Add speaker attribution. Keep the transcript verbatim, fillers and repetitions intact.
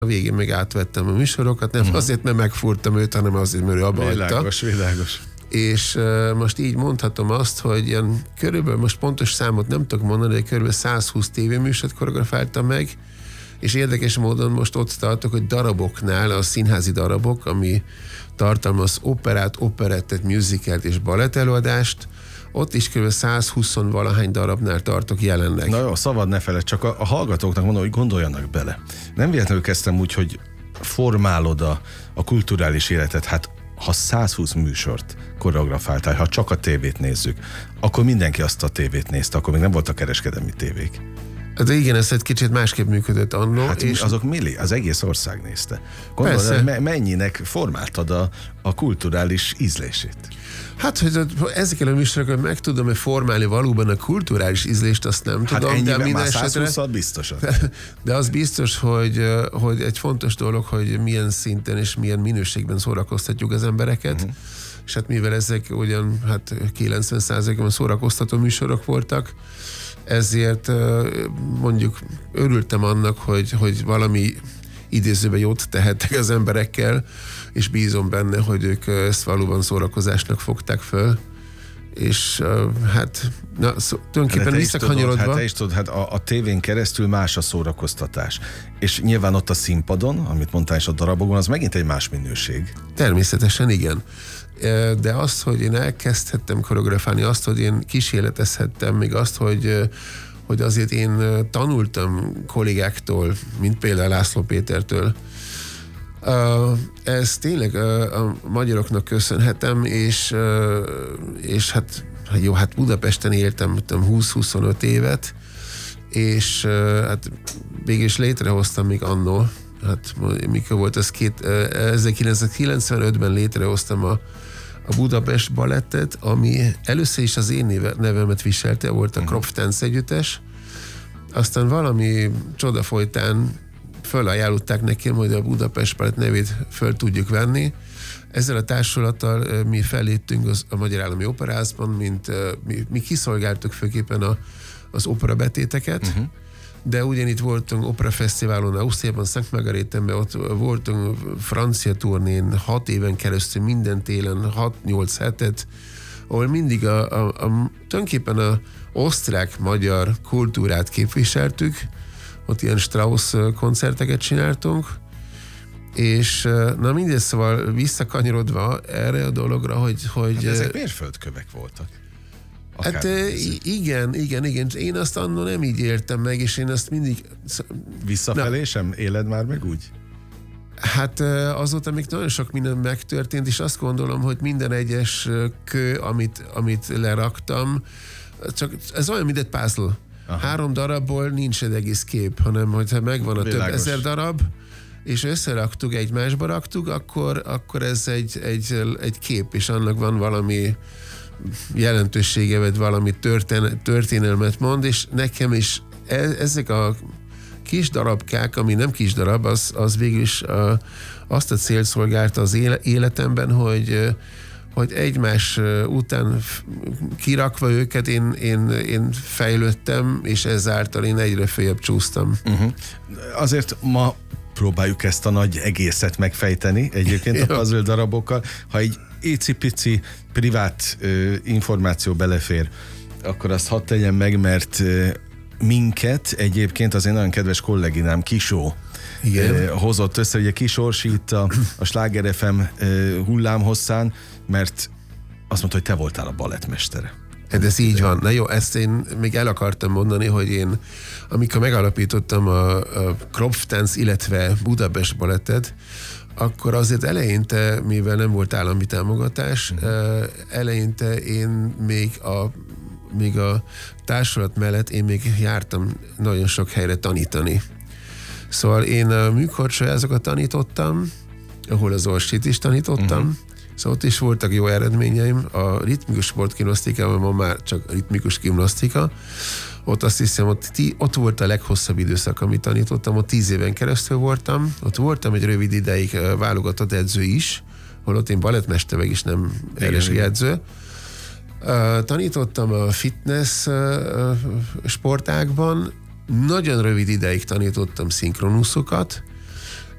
Speaker 1: A végén még átvettem a műsorokat, nem uh-huh. azért, mert megfúrtam őt, hanem azért, mert ő abba hagyta.
Speaker 2: Világos, világos.
Speaker 1: És uh, most így mondhatom azt, hogy ilyen körülbelül, most pontos számot nem tudok mondani, de körülbelül százhúsz tévéműsort koreografáltam meg, és érdekes módon most ott tartok, hogy daraboknál, a színházi darabok, ami tartalmaz operát, operettet, musicalt és balett előadást, ott is kb. százhúsz valahány darabnál tartok jelenleg.
Speaker 2: Na jó, szabad ne feled, csak a, a hallgatóknak mondom, hogy gondoljanak bele. Nem véletlenül kezdtem úgy, hogy formálod a, a kulturális életet, hát ha százhúsz műsort koreografáltál, ha csak a tévét nézzük, akkor mindenki azt a tévét nézte, akkor még nem voltak kereskedelmi tévék.
Speaker 1: De igen, ez egy kicsit másképp működött annó.
Speaker 2: Hát és azok milli, az egész ország nézte. Gondolod, me- mennyinek formáltad a, a kulturális ízlését?
Speaker 1: Hát, hogy ezekkel a műsorokon meg tudom formálni valóban a kulturális ízlést, azt nem
Speaker 2: hát
Speaker 1: tudom.
Speaker 2: De minden esetre biztosan.
Speaker 1: De az biztos, hogy, hogy egy fontos dolog, hogy milyen szinten és milyen minőségben szórakoztatjuk az embereket. Uh-huh. És hát mivel ezek ugyan hát kilencven százalékban szórakoztató műsorok voltak, ezért mondjuk örültem annak, hogy, hogy valami idézőben jót tehettek az emberekkel, és bízom benne, hogy ők ezt valóban szórakozásnak fogták föl. És hát na, szó, tulajdonképpen visszakanyarodva...
Speaker 2: Hát te is tudod, hát a, a tévén keresztül más a szórakoztatás. És nyilván ott a színpadon, amit mondtál is a darabokon, az megint egy más minőség.
Speaker 1: Természetesen igen. De azt, hogy én elkezdhettem koreografálni, azt, hogy én kísérletezhettem, még azt, hogy, hogy azért én tanultam kollégáktól, mint például László Pétertől. Ez tényleg a magyaroknak köszönhetem, és, és hát jó, hát Budapesten éltem húsz-huszonöt évet, és hát végül is létrehoztam még annó, hát mikor volt ez két, ezerkilencszázkilencvenötben létrehoztam a, a Budapest Balettet, ami először is az én neve, nevemet viselte, volt a Kropf Tánc Együttes, aztán valami csoda folytán fölajánlották nekem, hogy a Budapest Balett nevét föl tudjuk venni. Ezzel a társulattal mi felléptünk az, a Magyar Állami Operaházban, mint mi, mi kiszolgáltuk főképpen a, az operabetéteket, uh-huh. de ugyanitt voltunk operafesztiválon Ausztriában, Szent Margarétenben, ott voltunk francia turnén hat éven keresztül, minden télen, hat-nyolc hetet, ahol mindig a, a, a, tulajdonképpen a osztrák-magyar kultúrát képviseltük, ott ilyen Strauss koncerteket csináltunk, és na mindegy, szóval visszakanyarodva erre a dologra, hogy... hogy
Speaker 2: hát ezek mérföldkövek voltak. Akár
Speaker 1: hát igen, igen, igen. Én azt annól nem így értem meg, és én azt mindig...
Speaker 2: Visszafelé na, sem éled már meg úgy?
Speaker 1: Hát azóta még nagyon sok minden megtörtént, és azt gondolom, hogy minden egyes kő, amit, amit leraktam, csak ez olyan, mint egy puzzle. Aha. Három darabból nincs egy egész kép, hanem hogyha megvan a Világos. Több ezer darab, és összeraktuk, egymásba raktuk, akkor, akkor ez egy, egy, egy kép, és annak van valami jelentősége, vagy valami történ- történelmet mond, és nekem is e- ezek a kis darabkák, ami nem kis darab, az, az végül is a, azt a célt szolgálta az éle- életemben, hogy hogy egymás után kirakva őket én, én, én fejlődtem, és ezáltal én egyre följebb csúsztam.
Speaker 2: Uh-huh. Azért ma próbáljuk ezt a nagy egészet megfejteni, egyébként a puzzle darabokkal. Ha egy icipici privát uh, információ belefér, akkor azt hadd tegyen meg, mert uh, minket egyébként az én nagyon kedves kolléginám Kisó igen. hozott össze, ugye Kisorsi itt a, a Sláger ef em hullámhosszán, mert azt mondta, hogy te voltál a balettmestere.
Speaker 1: De ez így van. Na jó, ezt én még el akartam mondani, hogy én, amikor megalapítottam a, a Kropf Tánc, illetve Budapest Balettet, akkor azért eleinte, mivel nem volt állami támogatás, mm. eleinte én még a, még a társulat mellett én még jártam nagyon sok helyre tanítani. Szóval én a műkorcsolyázokat tanítottam, ahol az orsit is tanítottam, uh-huh. szóval ott is voltak jó eredményeim. A ritmikus sportgimnasztikában ma már csak ritmikus gimnasztika. Ott azt hiszem, ott, tí, ott volt a leghosszabb időszak, amit tanítottam, ott tíz éven keresztül voltam. Ott voltam egy rövid ideig válogatott edző is, holott én balettmester meg is nem erős edző. Uh, tanítottam a fitness uh, sportágban, nagyon rövid ideig tanítottam szinkronuszokat,